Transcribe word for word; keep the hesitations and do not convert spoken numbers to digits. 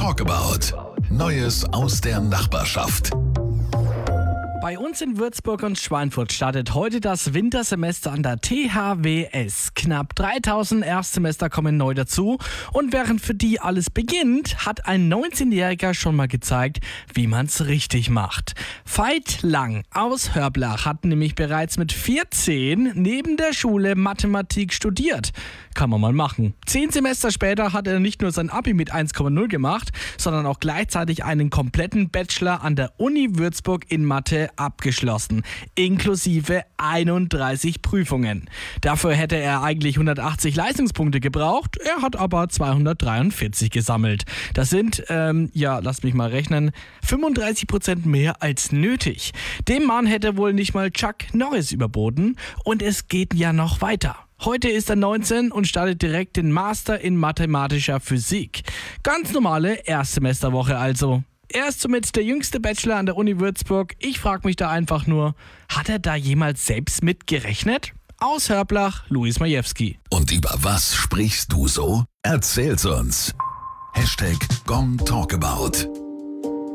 Talkabout. Neues aus der Nachbarschaft. Bei uns in Würzburg und Schweinfurt startet heute das Wintersemester an der T H W S. Knapp dreitausend Erstsemester kommen neu dazu. Und während für die alles beginnt, hat ein neunzehnjähriger schon mal gezeigt, wie man's richtig macht. Veit Lang aus Hörblach hat nämlich bereits mit vierzehn neben der Schule Mathematik studiert. Kann man mal machen. Zehn Semester später hat er nicht nur sein Abi mit eins Komma null gemacht, sondern auch gleichzeitig einen kompletten Bachelor an der Uni Würzburg in Mathe abgeschlossen, inklusive einunddreißig Prüfungen. Dafür hätte er eigentlich hundertachtzig Leistungspunkte gebraucht, er hat aber zweihundertdreiundvierzig gesammelt. Das sind, ähm, ja, lasst mich mal rechnen, fünfunddreißig Prozent mehr als nötig. Dem Mann hätte wohl nicht mal Chuck Norris überboten und es geht ja noch weiter. Heute ist er neunzehn und startet direkt den Master in mathematischer Physik. Ganz normale Erstsemesterwoche also. Er ist somit der jüngste Bachelor an der Uni Würzburg. Ich frage mich da einfach nur, hat er da jemals selbst mitgerechnet? Aus Hörblach, Luis Majewski. Und über was sprichst du so? Erzähl's uns. Hashtag Gong Talkabout.